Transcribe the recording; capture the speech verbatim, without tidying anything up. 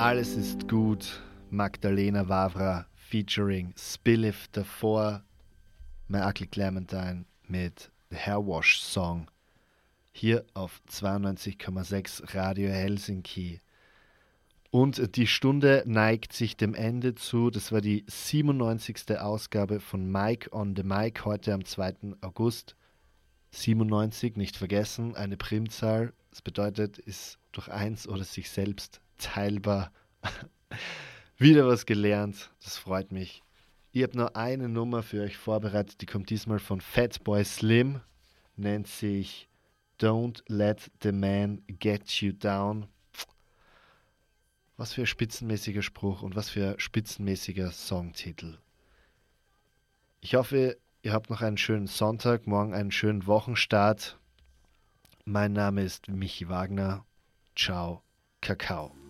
Alles ist gut, Magdalena Wawra featuring Spillif davor, My Ugly Clementine mit The Hairwash Song. Hier auf zweiundneunzig Komma sechs Radio Helsinki. Und die Stunde neigt sich dem Ende zu. Das war die siebenundneunzigste Ausgabe von Mike on the Mic, heute am zweiten August. siebenundneunzig, nicht vergessen, eine Primzahl. Das bedeutet, ist durch eins oder sich selbst teilbar. Wieder was gelernt, das freut mich. Ich habe noch eine Nummer für euch vorbereitet, die kommt diesmal von Fatboy Slim, nennt sich Don't Let the Man Get You Down. Was für ein spitzenmäßiger Spruch und was für ein spitzenmäßiger Songtitel. Ich hoffe, ihr habt noch einen schönen Sonntag, morgen einen schönen Wochenstart. Mein Name ist Michi Wagner. Ciao, Kakao.